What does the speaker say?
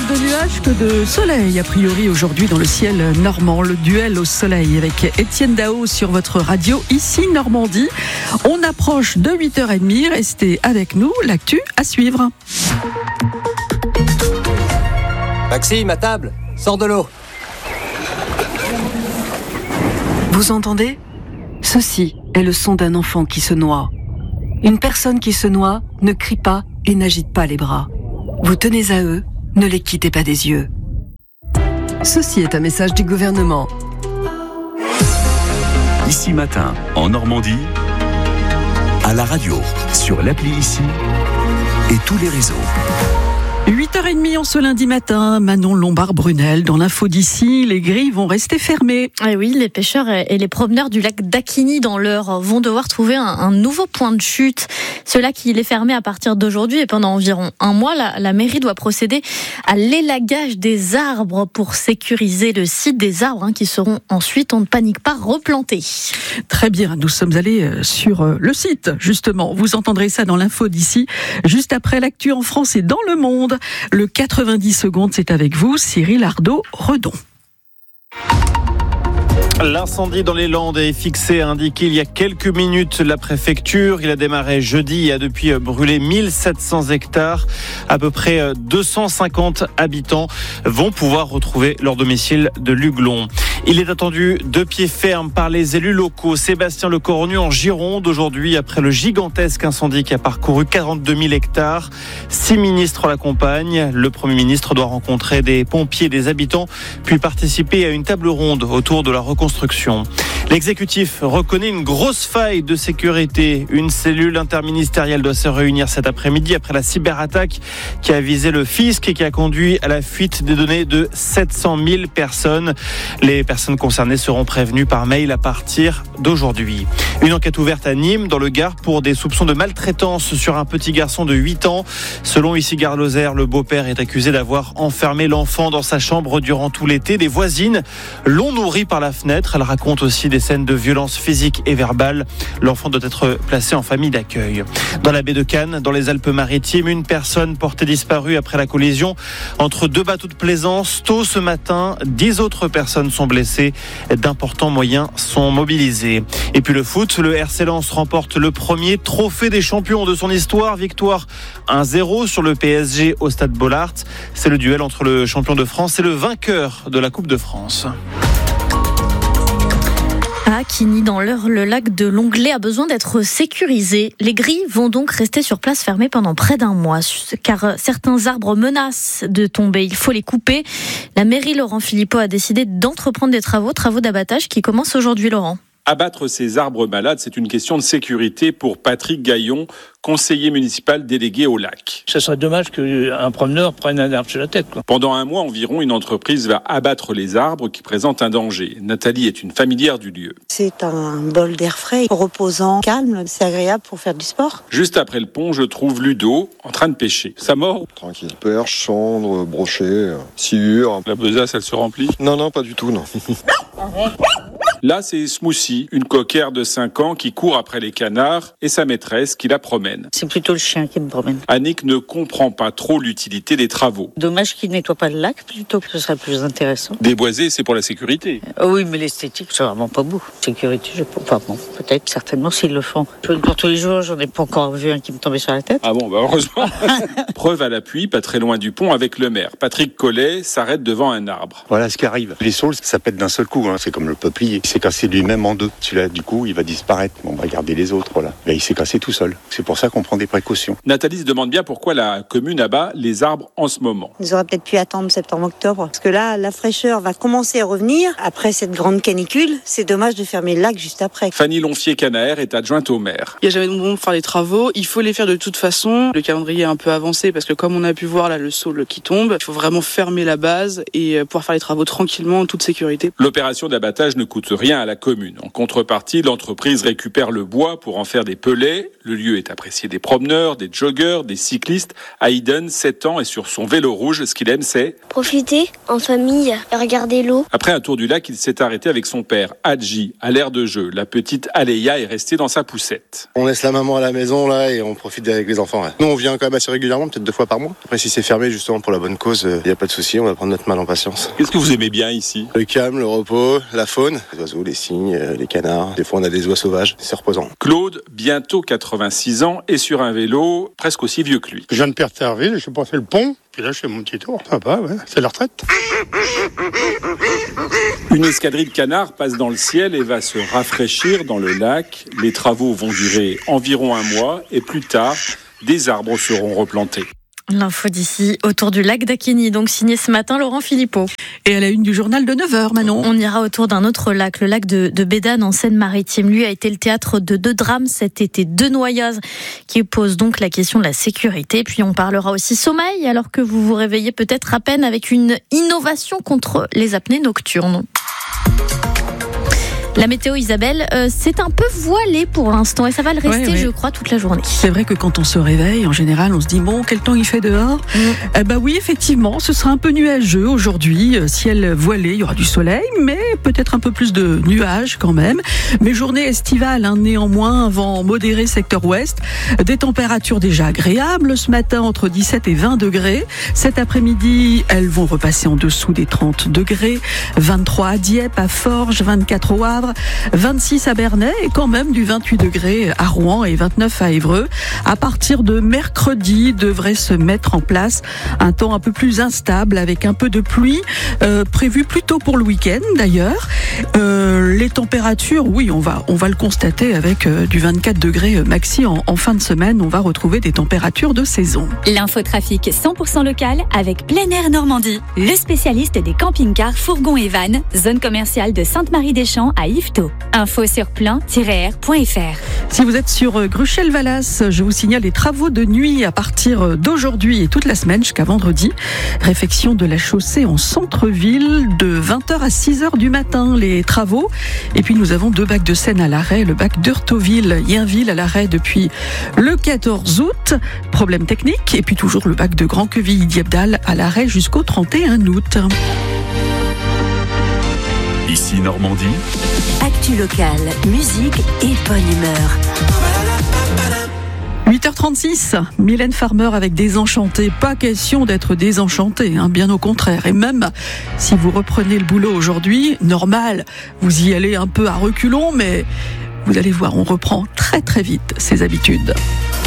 de nuages que de soleil, a priori aujourd'hui dans le ciel normand. Le duel au soleil avec Étienne Dao sur votre radio, ici Normandie. On approche de 8h30, restez avec nous, l'actu à suivre. Maxime, à table, sors de l'eau. Vous entendez ? Ceci est le son d'un enfant qui se noie. Une personne qui se noie ne crie pas et n'agite pas les bras. Vous tenez à eux, ne les quittez pas des yeux. Ceci est un message du gouvernement. Ici Matin, en Normandie, à la radio, sur l'appli Ici et tous les réseaux. 8h30 en ce lundi matin, Manon Lombard-Brunel, dans l'info d'ici, les grilles vont rester fermées. Et oui, les pêcheurs et les promeneurs du lac d'Acquigny dans l'Eure vont devoir trouver un nouveau point de chute. Ce lac, il est fermé à partir d'aujourd'hui et pendant environ un mois, la mairie doit procéder à l'élagage des arbres pour sécuriser le site des arbres qui seront ensuite, on ne panique pas, replantés. Très bien, nous sommes allés sur le site, justement. Vous entendrez ça dans l'info d'ici, juste après l'actu en France et dans le monde. Le 90 secondes, c'est avec vous, Cyril Ardo-Redon. L'incendie dans les Landes est fixé, a indiqué il y a quelques minutes la préfecture. Il a démarré jeudi et a depuis brûlé 1700 hectares. À peu près 250 habitants vont pouvoir retrouver leur domicile de Luglon. Il est attendu de pied ferme par les élus locaux. Sébastien Lecornu en Gironde aujourd'hui après le gigantesque incendie qui a parcouru 42 000 hectares. 6 ministres l'accompagnent. Le Premier ministre doit rencontrer des pompiers, des habitants, puis participer à une table ronde autour de la reconstruction. L'exécutif reconnaît une grosse faille de sécurité. Une cellule interministérielle doit se réunir cet après-midi après la cyberattaque qui a visé le fisc et qui a conduit à la fuite des données de 700 000 personnes. Les personnes concernées seront prévenues par mail à partir d'aujourd'hui. Une enquête ouverte à Nîmes, dans le Gard, pour des soupçons de maltraitance sur un petit garçon de 8 ans. Selon ici Gare-Lozère, le beau-père est accusé d'avoir enfermé l'enfant dans sa chambre durant tout l'été. Des voisines l'ont nourri par la fenêtre. Elle raconte aussi des scènes de violence physique et verbale. L'enfant doit être placé en famille d'accueil. Dans la baie de Cannes, dans les Alpes-Maritimes, une personne portée disparue après la collision entre deux bateaux de plaisance. Tôt ce matin, 10 autres personnes sont blessées. D'importants moyens sont mobilisés. Et puis le foot, le RC Lens remporte le premier trophée des champions de son histoire. Victoire 1-0 sur le PSG au Stade Bollaert. C'est le duel entre le champion de France et le vainqueur de la Coupe de France. À Acquigny, dans l'Eure, le lac de Longley a besoin d'être sécurisé. Les grilles vont donc rester sur place fermées pendant près d'un mois, car certains arbres menacent de tomber. Il faut les couper. La mairie Laurent Philippot a décidé d'entreprendre des travaux d'abattage qui commencent aujourd'hui, Laurent. Abattre ces arbres malades, c'est une question de sécurité pour Patrick Gaillon, conseiller municipal délégué au lac. Ça serait dommage qu'un promeneur prenne un arbre sur la tête, quoi. Pendant un mois environ, une entreprise va abattre les arbres qui présentent un danger. Nathalie est une familière du lieu. C'est un bol d'air frais, reposant, calme. C'est agréable pour faire du sport. Juste après le pont, je trouve Ludo en train de pêcher. Ça mord ? Tranquille. Perche, cendre, brochet, sciure. La besace, elle se remplit ? Non, pas du tout, non. Là, c'est Smoothie, une coquère de 5 ans qui court après les canards et sa maîtresse qui la promène. C'est plutôt le chien qui me promène. Annick ne comprend pas trop l'utilité des travaux. Dommage qu'il nettoie pas le lac plutôt, ce serait plus intéressant. Déboiser, c'est pour la sécurité. Oui, mais l'esthétique, c'est vraiment pas beau. Sécurité, je sais pas. Bon, peut-être, certainement, s'ils le font. Pour tous les jours, j'en ai pas encore vu un qui me tombait sur la tête. Ah bon, heureusement. Preuve à l'appui, pas très loin du pont, avec le maire. Patrick Collet s'arrête devant un arbre. Voilà ce qui arrive. Les saules, ça pète d'un seul coup. C'est comme le peuplier. Il s'est cassé lui-même en deux. Celui-là, du coup, il va disparaître. On va garder les autres, là. Là, il s'est cassé tout seul. C'est pour ça qu'on prend des précautions. Nathalie se demande bien pourquoi la commune abat les arbres en ce moment. Ils auraient peut-être pu attendre septembre-octobre. Parce que là, la fraîcheur va commencer à revenir. Après cette grande canicule, c'est dommage de fermer le lac juste après. Fanny Lonfier-Canaer est adjointe au maire. Il n'y a jamais de moment pour faire les travaux. Il faut les faire de toute façon. Le calendrier est un peu avancé parce que comme on a pu voir là, le saule qui tombe, il faut vraiment fermer la base et pouvoir faire les travaux tranquillement en toute sécurité. L'opération d'abattage ne coûte rien à la commune. En contrepartie, l'entreprise récupère le bois pour en faire des pellets. Le lieu est apprécié des promeneurs, des joggeurs, des cyclistes. Aiden, 7 ans, est sur son vélo rouge. Ce qu'il aime, c'est profiter en famille et regarder l'eau. Après un tour du lac, il s'est arrêté avec son père, Hadji, à l'aire de jeu. La petite Aleya est restée dans sa poussette. On laisse la maman à la maison là et on profite avec les enfants. Ouais. Nous, on vient quand même assez régulièrement, peut-être 2 fois par mois. Après, si c'est fermé justement pour la bonne cause, il n'y a pas de souci, on va prendre notre mal en patience. Qu'est-ce que vous aimez bien ici ? Le calme, le repos, la faune, les oiseaux, les cygnes, les canards. Des fois, on a des oies sauvages, c'est reposant. Claude, bientôt 86 ans, est sur un vélo presque aussi vieux que lui. Je viens de Perterville, je suis passé le pont, puis là je fais mon petit tour. Sympa, ouais. C'est la retraite. Une escadrille de canards passe dans le ciel et va se rafraîchir dans le lac. Les travaux vont durer environ 1 mois et plus tard, des arbres seront replantés. L'info d'ici autour du lac d'Akini, donc signé ce matin Laurent Philippot. Et à la une du journal de 9h, Manon. On ira autour d'un autre lac, le lac de Bédane en Seine-Maritime. Lui a été le théâtre de 2 drames cet été, 2 noyades qui posent donc la question de la sécurité. Puis on parlera aussi sommeil, alors que vous vous réveillez peut-être à peine, avec une innovation contre les apnées nocturnes. La météo, Isabelle, c'est un peu voilé pour l'instant et ça va le rester, je crois, toute la journée. C'est vrai que quand on se réveille, en général, on se dit bon, quel temps il fait dehors ? Oui, effectivement, ce sera un peu nuageux aujourd'hui, ciel voilé, il y aura du soleil, mais peut-être un peu plus de nuages quand même. Mais journée estivale, néanmoins, vent modéré secteur ouest, des températures déjà agréables ce matin entre 17 et 20 degrés. Cet après-midi, elles vont repasser en dessous des 30 degrés, 23 à Dieppe, à Forges, 24 au Havre, 26 à Bernay et quand même du 28 degrés à Rouen et 29 à Évreux. À partir de mercredi, devrait se mettre en place un temps un peu plus instable avec un peu de pluie prévu plutôt pour le week-end d'ailleurs. Les températures, oui, on va le constater avec du 24 degrés maxi en fin de semaine. On va retrouver des températures de saison. L'infotrafic 100% local avec Plein Air Normandie, le spécialiste des camping-cars, fourgons et vannes, zone commerciale de Sainte-Marie-des-Champs à Yvetot. Info sur plein-air.fr. Si vous êtes sur Gruchel-Valas, je vous signale les travaux de nuit à partir d'aujourd'hui et toute la semaine jusqu'à vendredi. Réfection de la chaussée en centre-ville de 20h à 6h du matin, les travaux. Et puis nous avons 2 bacs de Seine à l'arrêt, le bac d'Urtoville-Yenville à l'arrêt depuis le 14 août. Problème technique. Et puis toujours le bac de Grand-Quevilly-Diepdal à l'arrêt jusqu'au 31 août. Ici Normandie. Actu locale, musique et bonne humeur. 8h36, Mylène Farmer avec Désenchanté. Pas question d'être désenchanté, bien au contraire. Et même si vous reprenez le boulot aujourd'hui, normal, vous y allez un peu à reculons, mais vous allez voir, on reprend très très vite ses habitudes.